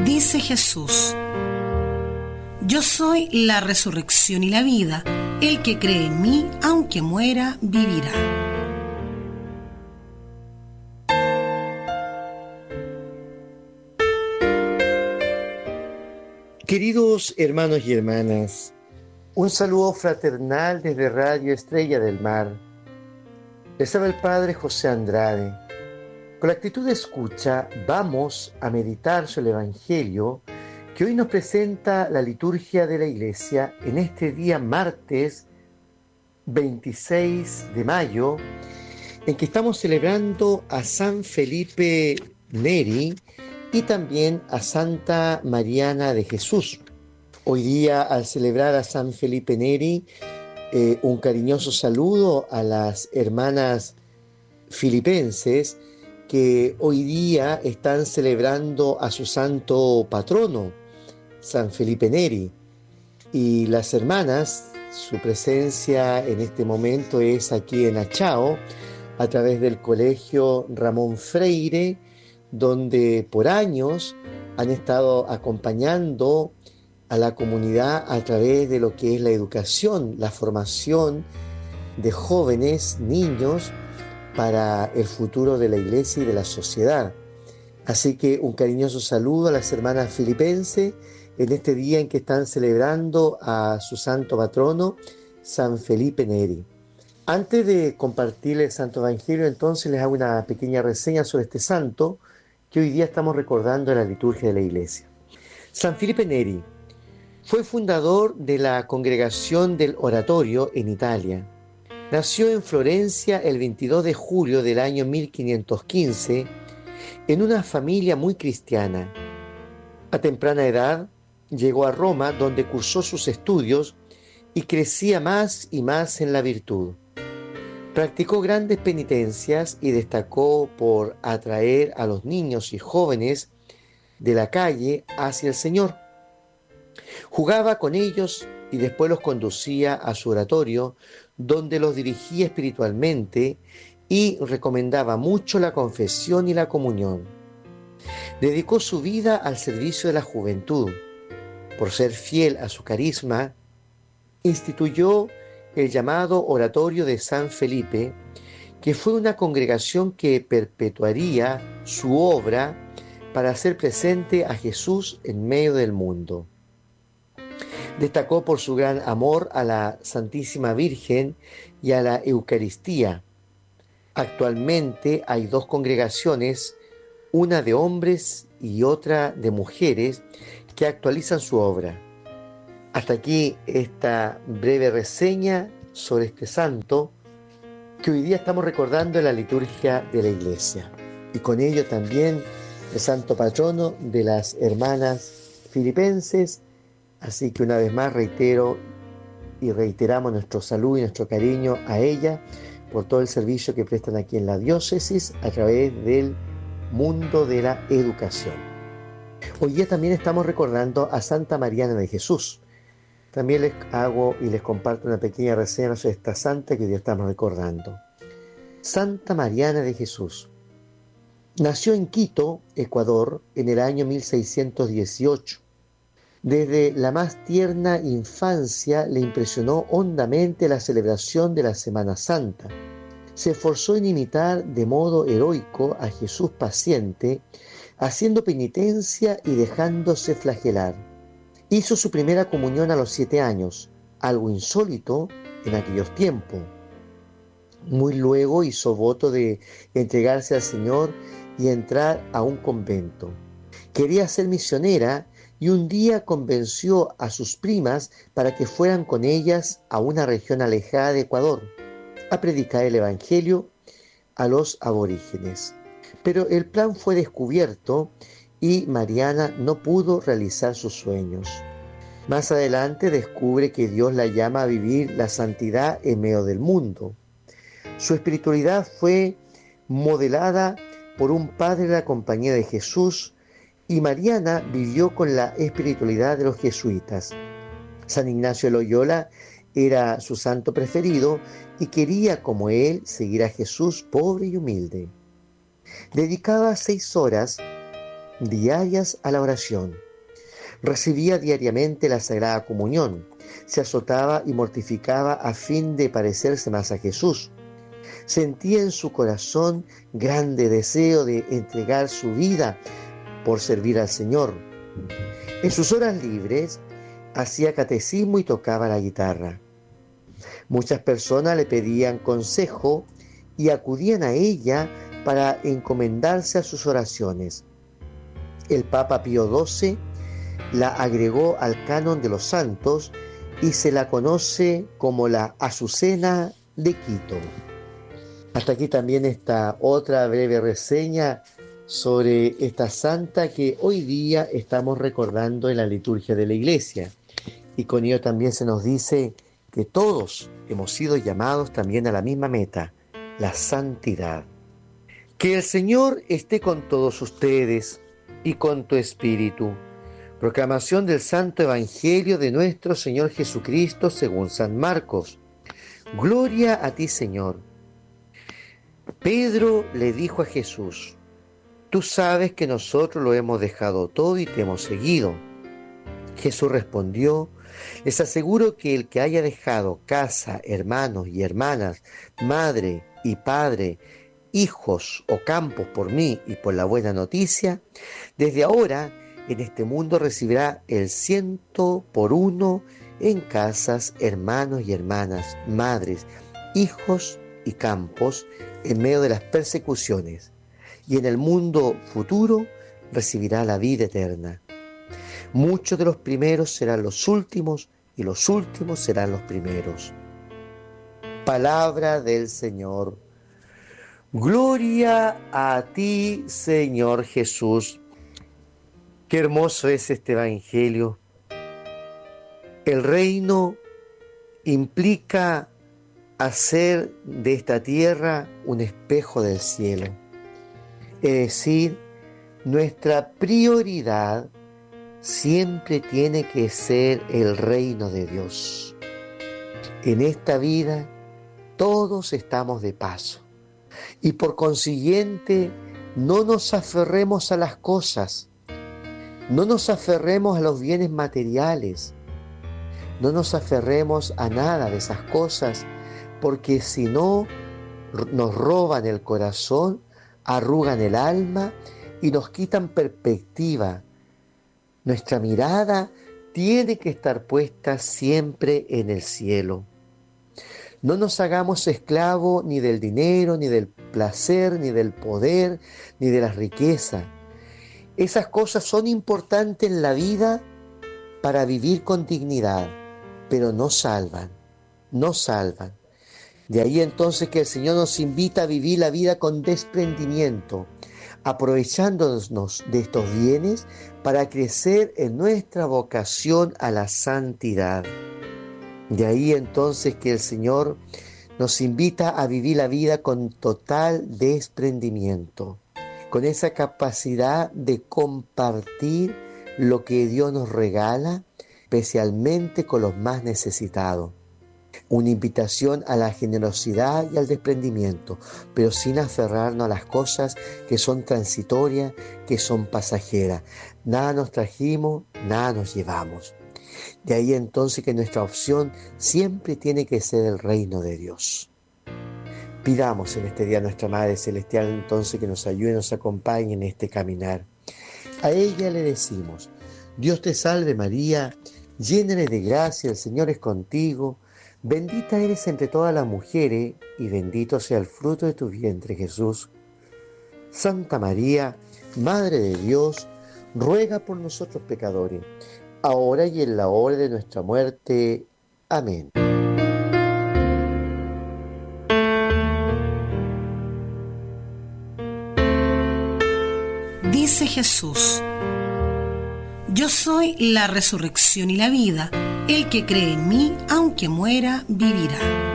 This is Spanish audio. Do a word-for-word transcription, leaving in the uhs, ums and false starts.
Dice Jesús: yo soy la resurrección y la vida. El que cree en mí, aunque muera, vivirá. Queridos hermanos y hermanas, un saludo fraternal desde Radio Estrella del Mar. Les habla el Padre José Andrade. Con la actitud de escucha vamos a meditar sobre el Evangelio que hoy nos presenta la liturgia de la Iglesia en este día martes veintiséis de mayo, en que estamos celebrando a San Felipe Neri y también a Santa Mariana de Jesús. Hoy día, al celebrar a San Felipe Neri, eh, un cariñoso saludo a las hermanas filipenses que hoy día están celebrando a su santo patrono, San Felipe Neri. Y las hermanas, su presencia en este momento es aquí en Achao, a través del Colegio Ramón Freire, donde por años han estado acompañando a la comunidad a través de lo que es la educación, la formación de jóvenes, niños, para el futuro de la Iglesia y de la sociedad. Así que un cariñoso saludo a las hermanas filipenses en este día en que están celebrando a su santo patrono, San Felipe Neri. Antes de compartir el Santo Evangelio, entonces les hago una pequeña reseña sobre este santo que hoy día estamos recordando en la liturgia de la Iglesia. San Felipe Neri fue fundador de la Congregación del Oratorio en Italia. Nació en Florencia el veintidós de julio del año mil quinientos quince en una familia muy cristiana. A temprana edad llegó a Roma, donde cursó sus estudios y crecía más y más en la virtud. Practicó grandes penitencias y destacó por atraer a los niños y jóvenes de la calle hacia el Señor. Jugaba con ellos y después los conducía a su oratorio, donde los dirigía espiritualmente y recomendaba mucho la confesión y la comunión. Dedicó su vida al servicio de la juventud. Por ser fiel a su carisma, instituyó el llamado Oratorio de San Felipe, que fue una congregación que perpetuaría su obra para hacer presente a Jesús en medio del mundo. Destacó por su gran amor a la Santísima Virgen y a la Eucaristía. Actualmente hay dos congregaciones, una de hombres y otra de mujeres, que actualizan su obra. Hasta aquí esta breve reseña sobre este santo que hoy día estamos recordando en la liturgia de la Iglesia. Y con ello también el santo patrono de las hermanas filipenses. Así que una vez más reitero y reiteramos nuestro saludo y nuestro cariño a ella por todo el servicio que prestan aquí en la diócesis a través del mundo de la educación. Hoy día también estamos recordando a Santa Mariana de Jesús. También les hago y les comparto una pequeña reseña sobre esta santa que hoy día estamos recordando. Santa Mariana de Jesús. Nació en Quito, Ecuador, en el año mil seiscientos dieciocho. Desde la más tierna infancia le impresionó hondamente la celebración de la Semana Santa. Se esforzó en imitar de modo heroico a Jesús paciente, haciendo penitencia y dejándose flagelar. Hizo su primera comunión a los siete años, algo insólito en aquellos tiempos. Muy luego hizo voto de entregarse al Señor y entrar a un convento. Quería ser misionera y un día convenció a sus primas para que fueran con ellas a una región alejada de Ecuador a predicar el Evangelio a los aborígenes. Pero el plan fue descubierto y Mariana no pudo realizar sus sueños. Más adelante descubre que Dios la llama a vivir la santidad en medio del mundo. Su espiritualidad fue modelada por un padre de la Compañía de Jesús y Mariana vivió con la espiritualidad de los jesuitas. San Ignacio de Loyola era su santo preferido y quería, como él, seguir a Jesús pobre y humilde. Dedicaba seis horas diarias a la oración. Recibía diariamente la Sagrada Comunión. Se azotaba y mortificaba a fin de parecerse más a Jesús. Sentía en su corazón grande deseo de entregar su vida por servir al Señor. En sus horas libres hacía catecismo y tocaba la guitarra. Muchas personas le pedían consejo y acudían a ella para encomendarse a sus oraciones. El Papa Pío doce la agregó al canon de los santos y se la conoce como la Azucena de Quito. Hasta aquí también esta otra breve reseña sobre esta santa que hoy día estamos recordando en la liturgia de la Iglesia. Y con ello también se nos dice que todos hemos sido llamados también a la misma meta, la santidad. Que el Señor esté con todos ustedes y con tu espíritu. Proclamación del Santo Evangelio de nuestro Señor Jesucristo según San Marcos. Gloria a ti, Señor. Pedro le dijo a Jesús: tú sabes que nosotros lo hemos dejado todo y te hemos seguido. Jesús respondió: les aseguro que el que haya dejado casa, hermanos y hermanas, madre y padre, hijos o campos por mí y por la buena noticia, desde ahora en este mundo recibirá el ciento por uno en casas, hermanos y hermanas, madres, hijos y campos, en medio de las persecuciones, y en el mundo futuro recibirá la vida eterna. Muchos de los primeros serán los últimos, y los últimos serán los primeros. Palabra del Señor. Gloria a ti, Señor Jesús. Qué hermoso es este Evangelio. El reino implica hacer de esta tierra un espejo del cielo. Es decir, nuestra prioridad siempre tiene que ser el reino de Dios. En esta vida todos estamos de paso y por consiguiente no nos aferremos a las cosas, no nos aferremos a los bienes materiales, no nos aferremos a nada de esas cosas, porque si no nos roban el corazón, arrugan el alma y nos quitan perspectiva. Nuestra mirada tiene que estar puesta siempre en el cielo. No nos hagamos esclavos ni del dinero, ni del placer, ni del poder, ni de la riqueza. Esas cosas son importantes en la vida para vivir con dignidad, pero no salvan, no salvan. De ahí entonces que el Señor nos invita a vivir la vida con desprendimiento, aprovechándonos de estos bienes para crecer en nuestra vocación a la santidad. De ahí entonces que el Señor nos invita a vivir la vida con total desprendimiento, con esa capacidad de compartir lo que Dios nos regala, especialmente con los más necesitados. Una invitación a la generosidad y al desprendimiento, pero sin aferrarnos a las cosas que son transitorias, que son pasajeras. Nada nos trajimos, nada nos llevamos. De ahí entonces que nuestra opción siempre tiene que ser el reino de Dios. Pidamos en este día a nuestra Madre Celestial entonces que nos ayude, nos acompañe en este caminar. A ella le decimos: Dios te salve María, llena eres de gracia, el Señor es contigo. Bendita eres entre todas las mujeres, y bendito sea el fruto de tu vientre, Jesús. Santa María, Madre de Dios, ruega por nosotros pecadores, ahora y en la hora de nuestra muerte. Amén. Dice Jesús: yo soy la resurrección y la vida. El que cree en mí, aunque muera, vivirá.